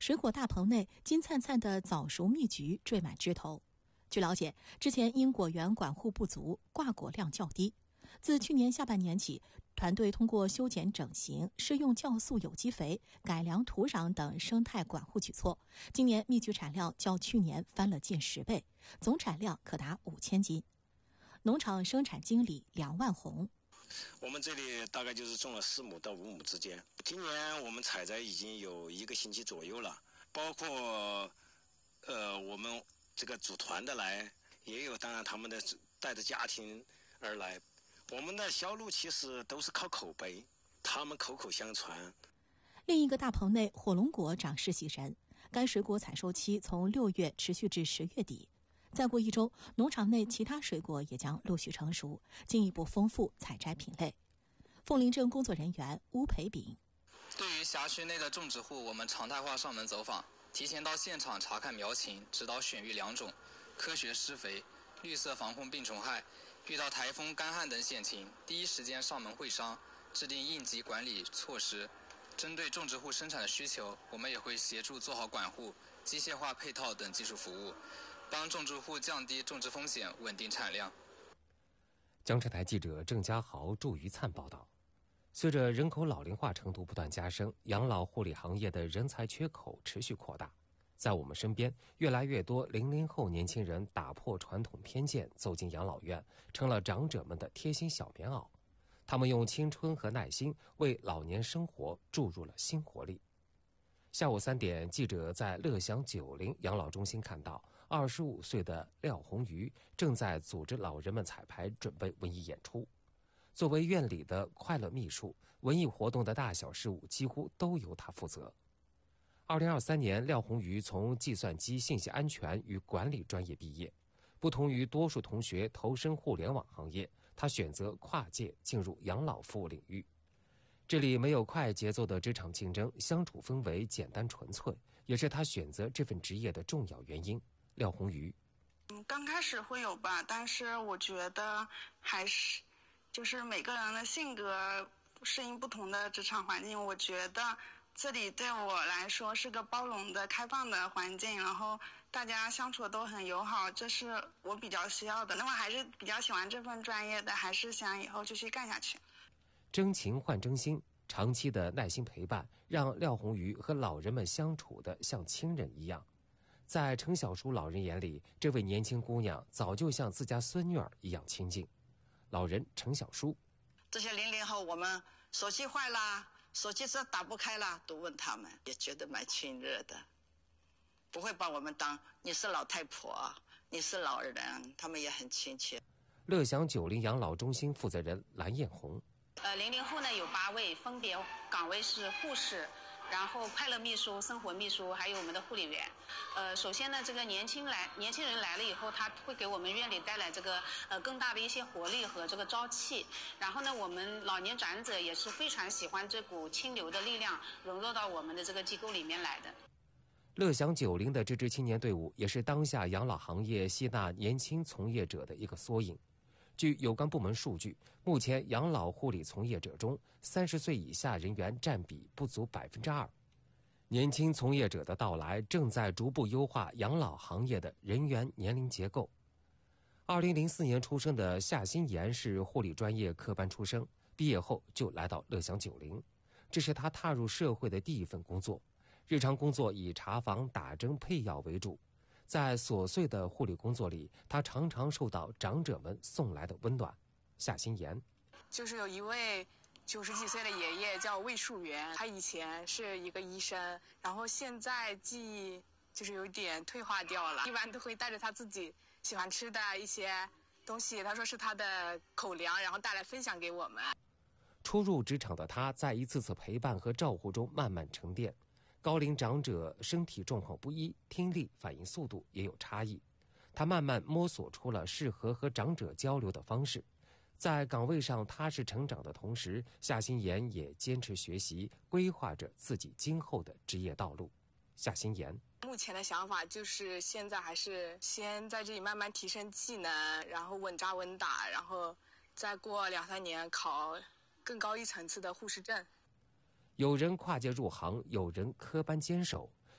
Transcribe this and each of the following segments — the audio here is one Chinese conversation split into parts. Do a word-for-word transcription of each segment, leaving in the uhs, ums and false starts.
水果大棚内金灿灿的早熟蜜橘缀满枝头。据了解，之前因果园管护不足，挂果量较低。自去年下半年起，团队通过修剪整形、施用酵素有机肥、改良土壤等生态管护举措，今年蜜橘产量较去年翻了近十倍，总产量可达五千斤。农场生产经理梁万红： 我们这里大概就是种了四亩到五亩之间，今年我们采摘已经有一个星期左右了，包括呃我们这个组团的来，也有当然他们的带着家庭而来。我们的销路其实都是靠口碑，他们口口相传。 另一个大棚内，火龙果长势喜人，该水果采收期从六月持续至十月底。再过一周，农场内其他水果也将陆续成熟，进一步丰富采摘品类。凤林镇工作人员邬培炳： 对于辖区内的种植户，我们常态化上门走访，提前到现场查看苗情，指导选育良种，科学施肥，绿色防控病虫害。遇到台风、干旱等险情，第一时间上门会商，制定应急管理措施。针对种植户生产的需求，我们也会协助做好管护、机械化配套等技术服务，帮种植户降低种植风险，稳定产量。 江浙台记者郑家豪、祝于灿报道。随着人口老龄化程度不断加深，养老护理行业的人才缺口持续扩大。在我们身边，越来越多零零后年轻人打破传统偏见，走进养老院，成了长者们的贴心小棉袄。他们用青春和耐心为老年生活注入了新活力。下午三点，记者在乐享九龄养老中心看到，二十五岁的廖红瑜正在组织老人们彩排，准备文艺演出。作为院里的快乐秘书，文艺活动的大小事务几乎都由他负责。二零二三年，廖红瑜从计算机信息安全与管理专业毕业。不同于多数同学投身互联网行业，他选择跨界进入养老服务领域。这里没有快节奏的职场竞争，相处氛围简单纯粹，也是他选择这份职业的重要原因。廖红瑜： 嗯，刚开始会有吧，但是我觉得还是就是每个人的性格适应不同的职场环境，我觉得这里对我来说是个包容的、开放的环境，然后大家相处都很友好，这是我比较需要的。那么还是比较喜欢这份专业的，还是想以后继续干下去。 真情换真心，长期的耐心陪伴，让廖红瑜和老人们相处的像亲人一样。在程小书老人眼里，这位年轻姑娘早就像自家孙女儿一样亲近。老人程小书： 这些零零后，我们手机坏啦，手机是打不开了，都问他们，也觉得蛮亲热的，不会把我们当你是老太婆，你是老人，他们也很亲切。 乐享九龄养老中心负责人蓝艳红： 呃，零零后呢有八位，分别岗位是护士，然后快乐秘书、生活秘书，还有我们的护理员。呃，首先呢，这个年轻来年轻人来了以后，他会给我们院里带来这个呃更大的一些活力和这个朝气。然后呢，我们老年长者也是非常喜欢这股清流的力量融入到我们的这个机构里面来的。 乐享九龄的这支青年队伍也是当下养老行业吸纳年轻从业者的一个缩影。据有关部门数据，目前养老护理从业者中，三十岁以下人员占比不足百分之二。年轻从业者的到来，正在逐步优化养老行业的人员年龄结构。二零零四年出生的夏新妍是护理专业科班出身，毕业后就来到乐享九龄，这是他踏入社会的第一份工作。日常工作以查房、打针、配药为主。在琐碎的护理工作里，他常常受到长者们送来的温暖。夏新妍： 就是有一位九十几岁的爷爷叫魏树元，他以前是一个医生，然后现在记忆就是有点退化掉了，一般都会带着他自己喜欢吃的一些东西，他说是他的口粮，然后带来分享给我们。 初入职场的他，在一次次陪伴和照顾中慢慢沉淀。高龄长者身体状况不一，听力反应速度也有差异，他慢慢摸索出了适合和长者交流的方式。在岗位上踏实成长的同时，夏新妍也坚持学习，规划着自己今后的职业道路。夏新妍： 目前的想法就是现在还是先在这里慢慢提升技能，然后稳扎稳打，然后再过两三年考更高一层次的护士证。 有人跨界入行，有人科班坚守，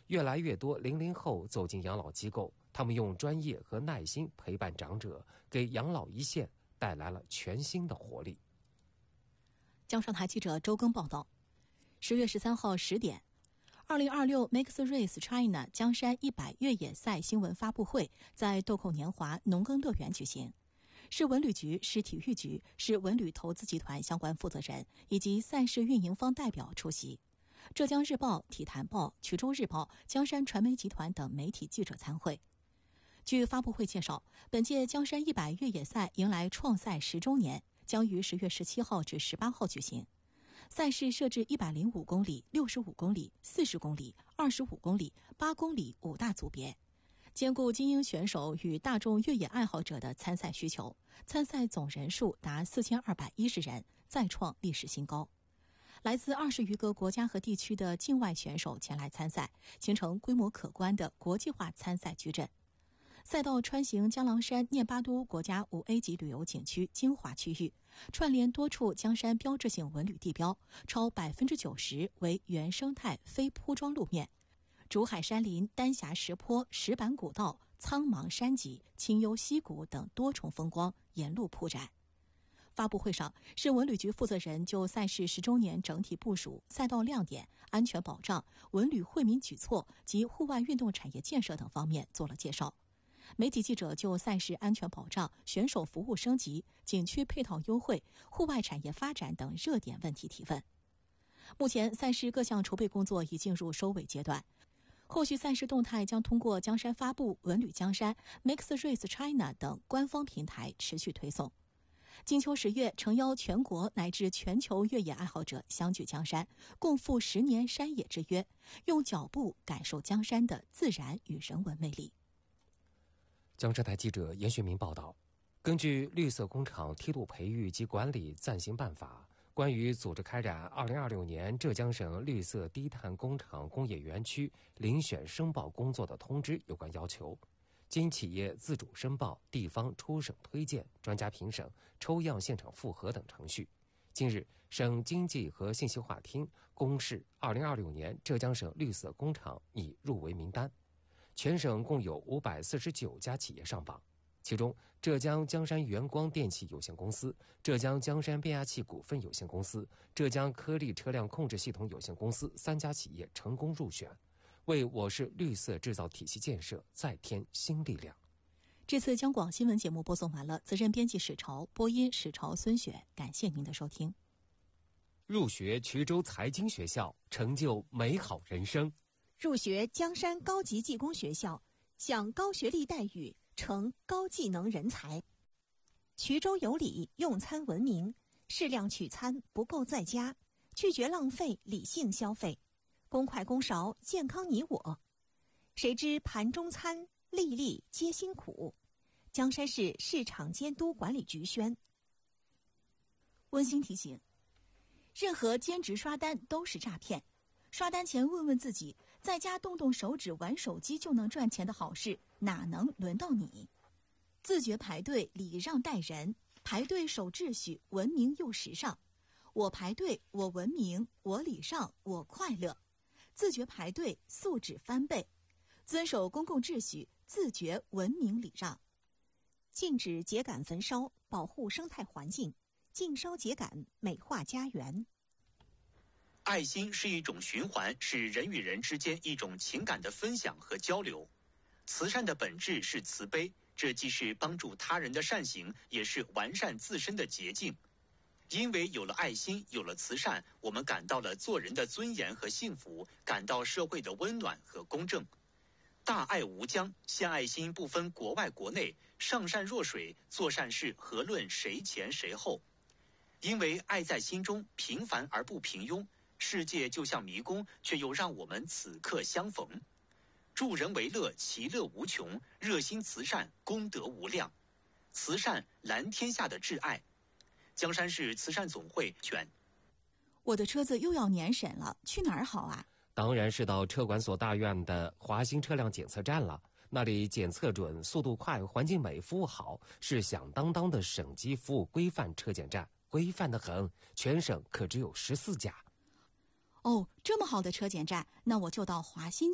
越来越多零零后走进养老机构，他们用专业和耐心陪伴长者，给养老一线带来了全新的活力。 江上台记者周更报道，十月十三号十点，二零二六 Mixed Race China 江山一百越野赛新闻发布会在豆蔻年华农耕乐园举行。市文旅局、市体育局、市文旅投资集团相关负责人以及赛事运营方代表出席。浙江日报、体坛报、衢州日报、江山传媒集团等媒体记者参会。据发布会介绍，本届江山一百越野赛迎来创赛十周年，将于十月十七号至十八号举行。赛事设置一百零五公里、六十五公里、四十公里、二十五公里、八公里五大组别，兼顾精英选手与大众越野爱好者的参赛需求。参赛总人数达四千二百一十人，再创历史新高。来自二十余个国家和地区的境外选手前来参赛，形成规模可观的国际化参赛矩阵。赛道穿行江郎山聂巴都国家五 A 级旅游景区精华区域，串联多处江山标志性文旅地标，超百分之九十为原生态非铺装路面，竹海山林、丹霞石坡、石板古道、苍茫山脊、清幽溪谷等多重风光沿路铺展。发布会上，市文旅局负责人就赛事十周年整体部署、赛道亮点、安全保障、文旅惠民举措及户外运动产业建设等方面做了介绍。媒体记者就赛事安全保障、选手服务升级、景区配套优惠、户外产业发展等热点问题提问。目前，赛事各项筹备工作已进入收尾阶段，后续赛事动态将通过江山发布、文旅江山、Mixed Race China 等官方平台持续推送。金秋十月，诚邀全国乃至全球越野爱好者相聚江山，共赴十年山野之约，用脚步感受江山的自然与人文魅力。 江浙台记者严学明报道，根据《绿色工厂梯度培育及管理暂行办法》关于组织开展二零二六年浙江省绿色低碳工厂工业园区遴选申报工作的通知有关要求，经企业自主申报、地方初审推荐、专家评审、抽样现场复核等程序，近日，省经济和信息化厅公示二零二六年浙江省绿色工厂拟入围名单，全省共有五百四十九家企业上榜，其中浙江江山元光电器有限公司、浙江江山变压器股份有限公司、浙江科力车辆控制系统有限公司三家企业成功入选，为我市绿色制造体系建设再添新力量。 这次江广新闻节目播送完了，责任编辑史潮，播音史潮、孙雪，感谢您的收听。 入学衢州财经学校，成就美好人生； 入学江山高级技工学校，享高学历待遇，成高技能人才。衢州有礼，用餐文明，适量取餐，不够在家，拒绝浪费，理性消费，公筷公勺，健康你我。谁知盘中餐，粒粒皆辛苦。江山市市场监督管理局宣。 温馨提醒：任何兼职刷单都是诈骗。刷单前问问自己，在家动动手指玩手机就能赚钱的好事，哪能轮到你？自觉排队，礼让待人，排队守秩序，文明又时尚。我排队，我文明，我礼让，我快乐。自觉排队，素质翻倍。遵守公共秩序，自觉文明礼让。 禁止秸秆焚烧，保护生态环境；禁烧秸秆，美化家园。 爱心是一种循环，是人与人之间一种情感的分享和交流。慈善的本质是慈悲，这既是帮助他人的善行，也是完善自身的捷径。因为有了爱心，有了慈善，我们感到了做人的尊严和幸福，感到社会的温暖和公正。大爱无疆，献爱心不分国外国内，上善若水，做善事何论谁前谁后。因为爱在心中，平凡而不平庸，世界就像迷宫，却又让我们此刻相逢。助人为乐，其乐无穷；热心慈善，功德无量。慈善蓝天下的挚爱。江山市慈善总会选。 我的车子又要年审了，去哪儿好啊？ 当然是到车管所大院的华新车辆检测站了，那里检测准、速度快、环境美、服务好，是响当当的省级服务规范车检站，规范得很，全省可只有十四家。 哦，这么好的车检站，那我就到华新